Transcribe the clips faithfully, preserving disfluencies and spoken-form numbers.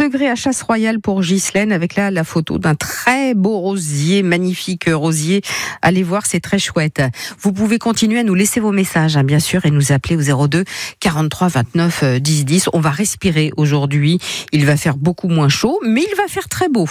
degrés à Chasse-Royale pour Ghislaine, avec là la photo d'un très beau rosier, magnifique rosier. Allez voir, c'est très chouette. Vous pouvez continuer à nous laisser vos messages, hein, bien sûr, et nous appeler au zéro deux quarante-trois vingt-neuf dix dix. On va respirer aujourd'hui. Il va faire beaucoup moins chaud, mais il va faire très beau.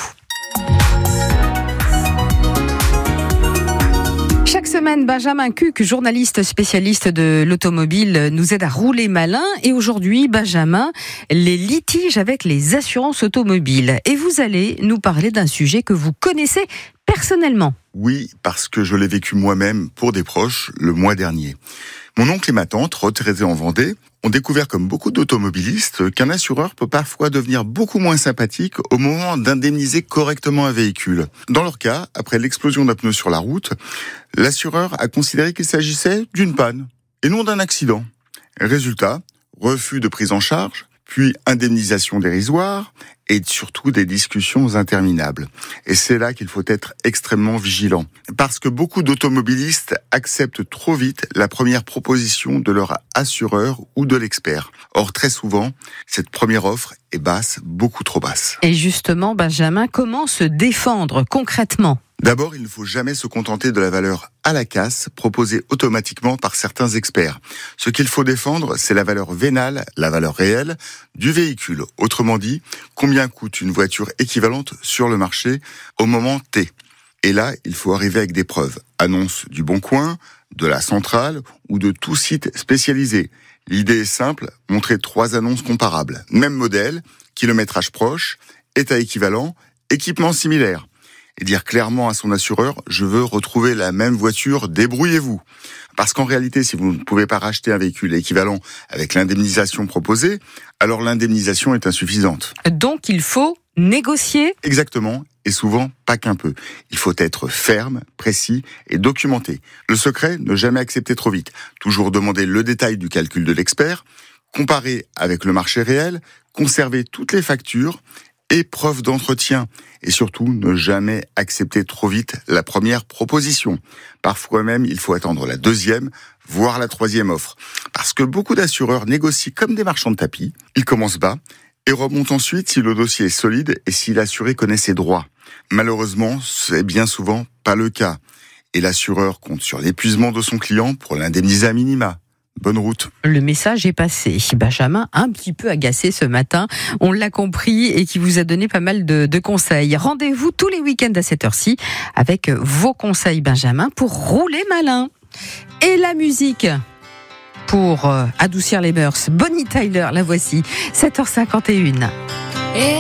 Chaque semaine, Benjamin Cuc, journaliste spécialiste de l'automobile, nous aide à rouler malin. Et aujourd'hui, Benjamin, les litiges avec les assurances automobiles. Et vous allez nous parler d'un sujet que vous connaissez personnellement. Oui, parce que je l'ai vécu moi-même pour des proches le mois dernier. Mon oncle et ma tante, retraités en Vendée, ont découvert, comme beaucoup d'automobilistes, qu'un assureur peut parfois devenir beaucoup moins sympathique au moment d'indemniser correctement un véhicule. Dans leur cas, après l'explosion d'un pneu sur la route, l'assureur a considéré qu'il s'agissait d'une panne et non d'un accident. Résultat, refus de prise en charge, puis indemnisation dérisoire et surtout des discussions interminables. Et c'est là qu'il faut être extrêmement vigilant. Parce que beaucoup d'automobilistes acceptent trop vite la première proposition de leur assureur ou de l'expert. Or, très souvent, cette première offre est basse, beaucoup trop basse. Et justement, Benjamin, comment se défendre concrètement ? D'abord, il ne faut jamais se contenter de la valeur à la casse proposée automatiquement par certains experts. Ce qu'il faut défendre, c'est la valeur vénale, la valeur réelle du véhicule. Autrement dit, combien coûte une voiture équivalente sur le marché au moment T. Et là, il faut arriver avec des preuves. Annonce du Bon Coin, de la Centrale ou de tout site spécialisé. L'idée est simple, montrer trois annonces comparables. Même modèle, kilométrage proche, état équivalent, équipement similaire. Et dire clairement à son assureur, je veux retrouver la même voiture, débrouillez-vous. Parce qu'en réalité, si vous ne pouvez pas racheter un véhicule équivalent avec l'indemnisation proposée, alors l'indemnisation est insuffisante. Donc il faut négocier ? Exactement, et souvent pas qu'un peu. Il faut être ferme, précis et documenté. Le secret, ne jamais accepter trop vite. Toujours demander le détail du calcul de l'expert, comparer avec le marché réel, conserver toutes les factures, et preuve d'entretien. Et surtout, ne jamais accepter trop vite la première proposition. Parfois même, il faut attendre la deuxième, voire la troisième offre. Parce que beaucoup d'assureurs négocient comme des marchands de tapis. Ils commencent bas et remontent ensuite si le dossier est solide et si l'assuré connaît ses droits. Malheureusement, c'est bien souvent pas le cas. Et l'assureur compte sur l'épuisement de son client pour l'indemniser à minima. Bonne route. Le message est passé. Benjamin, un petit peu agacé ce matin, on l'a compris, et qui vous a donné pas mal de, de conseils. Rendez-vous tous les week-ends à cette heure-ci avec vos conseils, Benjamin, pour rouler malin. Et la musique pour euh, adoucir les mœurs. Bonnie Tyler, la voici, sept heures cinquante et une.